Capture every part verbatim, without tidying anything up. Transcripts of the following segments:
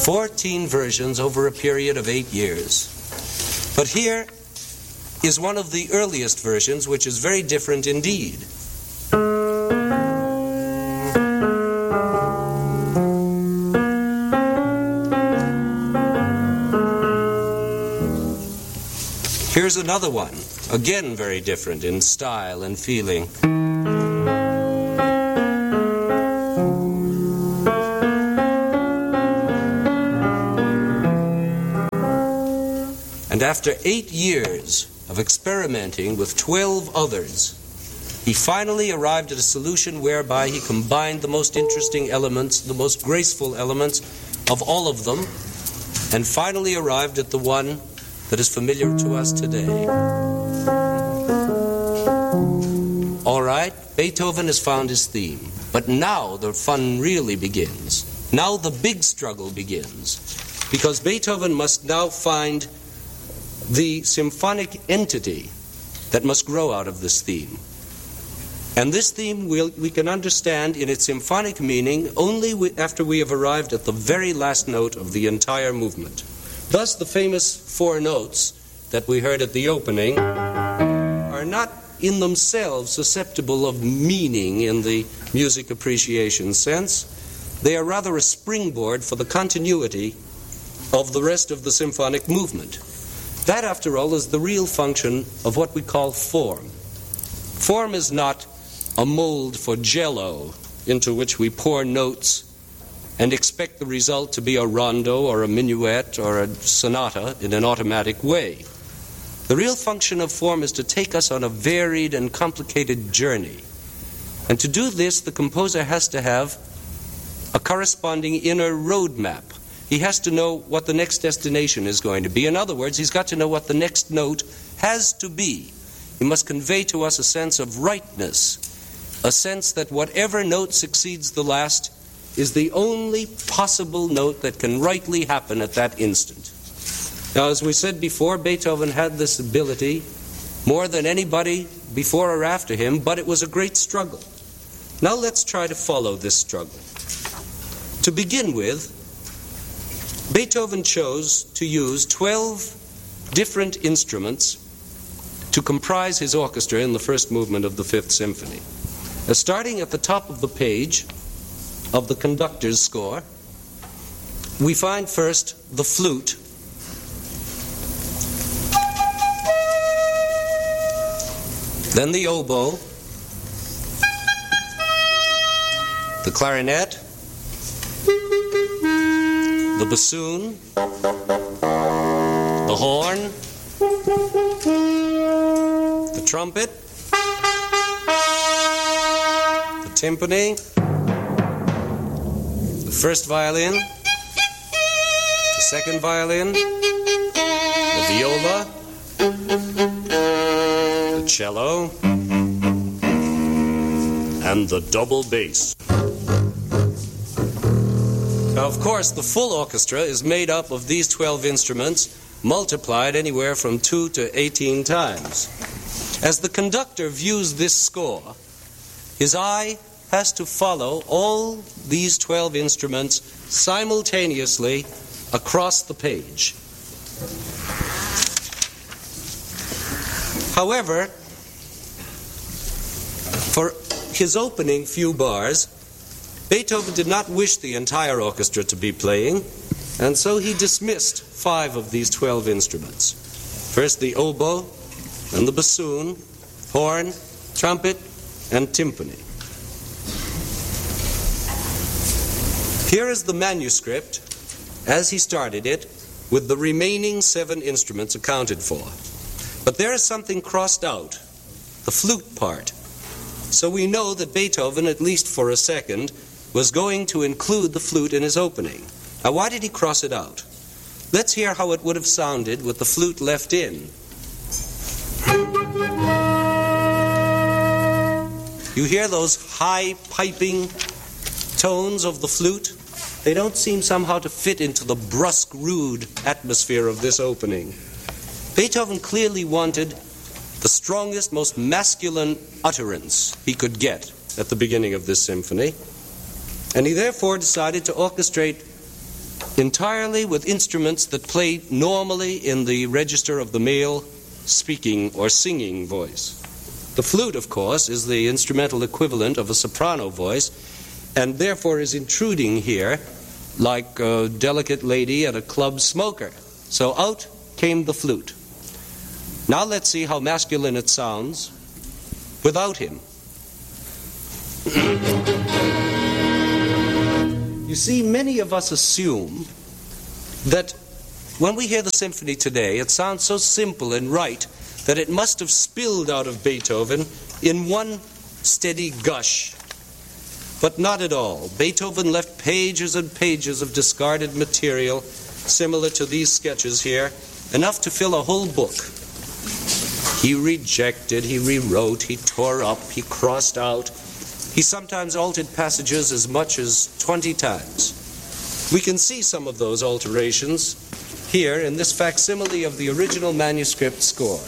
fourteen versions over a period of eight years. But here is one of the earliest versions, which is very different indeed. Here's another one, again very different in style and feeling. And after eight years of experimenting with twelve others, he finally arrived at a solution whereby he combined the most interesting elements, the most graceful elements of all of them, and finally arrived at the one that is familiar to us today. All right, Beethoven has found his theme, but now the fun really begins. Now the big struggle begins, because Beethoven must now find the symphonic entity that must grow out of this theme. And this theme we'll, we can understand in its symphonic meaning only we, after we have arrived at the very last note of the entire movement. Thus, the famous four notes that we heard at the opening are not in themselves susceptible of meaning in the music appreciation sense. They are rather a springboard for the continuity of the rest of the symphonic movement. That, after all, is the real function of what we call form. Form is not a mold for jello into which we pour notes and expect the result to be a rondo or a minuet or a sonata in an automatic way. The real function of form is to take us on a varied and complicated journey. And to do this, the composer has to have a corresponding inner roadmap. He has to know what the next destination is going to be. In other words, he's got to know what the next note has to be. He must convey to us a sense of rightness, a sense that whatever note succeeds the last is the only possible note that can rightly happen at that instant. Now, as we said before, Beethoven had this ability more than anybody before or after him, but it was a great struggle. Now let's try to follow this struggle. To begin with, Beethoven chose to use twelve different instruments to comprise his orchestra in the first movement of the Fifth Symphony. Now, starting at the top of the page of the conductor's score, we find first the flute, then the oboe, the clarinet, the bassoon, the horn, the trumpet, the timpani, the first violin, the second violin, the viola, the cello, and the double bass. Now, of course, the full orchestra is made up of these twelve instruments, multiplied anywhere from two to eighteen times. As the conductor views this score, his eye has to follow all these twelve instruments simultaneously across the page. However, for his opening few bars, Beethoven did not wish the entire orchestra to be playing, and so he dismissed five of these twelve instruments. First the oboe, then the bassoon, horn, trumpet, and timpani. Here is the manuscript as he started it, with the remaining seven instruments accounted for. But there is something crossed out, the flute part. So we know that Beethoven, at least for a second, was going to include the flute in his opening. Now, why did he cross it out? Let's hear how it would have sounded with the flute left in. You hear those high piping tones of the flute? They don't seem somehow to fit into the brusque, rude atmosphere of this opening. Beethoven clearly wanted the strongest, most masculine utterance he could get at the beginning of this symphony, and he therefore decided to orchestrate entirely with instruments that play normally in the register of the male speaking or singing voice. The flute, of course, is the instrumental equivalent of a soprano voice, and therefore is intruding here like a delicate lady at a club smoker. So out came the flute. Now let's see how masculine it sounds without him. You see, many of us assume that when we hear the symphony today, it sounds so simple and right that it must have spilled out of Beethoven in one steady gush. But not at all. Beethoven left pages and pages of discarded material, similar to these sketches here, enough to fill a whole book. He rejected, he rewrote, he tore up, he crossed out. He sometimes altered passages as much as twenty times. We can see some of those alterations here in this facsimile of the original manuscript score.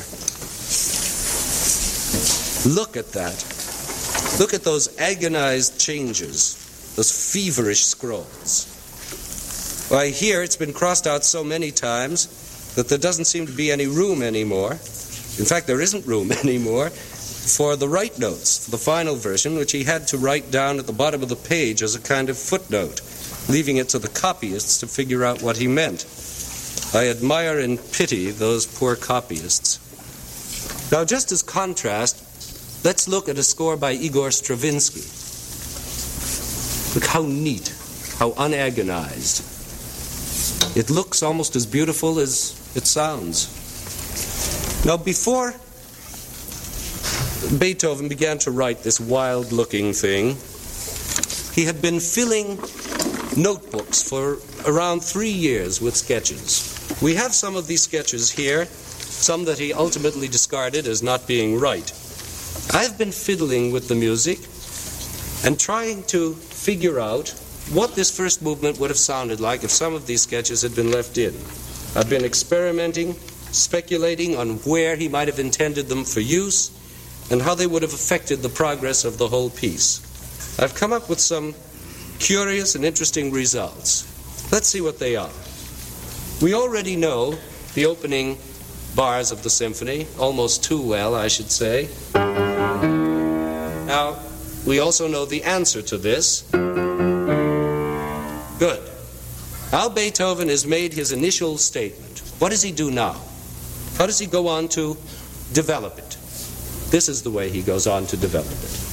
Look at that. Look at those agonized changes, those feverish scrolls. Why, here it's been crossed out so many times that there doesn't seem to be any room anymore. In fact, there isn't room anymore for the right notes, for the final version, which he had to write down at the bottom of the page as a kind of footnote, leaving it to the copyists to figure out what he meant. I admire and pity those poor copyists. Now, just as contrast, let's look at a score by Igor Stravinsky. Look how neat, how unagonized. It looks almost as beautiful as it sounds. Now, before Beethoven began to write this wild-looking thing, he had been filling notebooks for around three years with sketches. We have some of these sketches here, some that he ultimately discarded as not being right. I've been fiddling with the music and trying to figure out what this first movement would have sounded like if some of these sketches had been left in. I've been experimenting, speculating on where he might have intended them for use and how they would have affected the progress of the whole piece. I've come up with some curious and interesting results. Let's see what they are. We already know the opening bars of the symphony, almost too well, I should say. Now, we also know the answer to this. Good. Now Beethoven has made his initial statement. What does he do now? How does he go on to develop it? This is the way he goes on to develop it.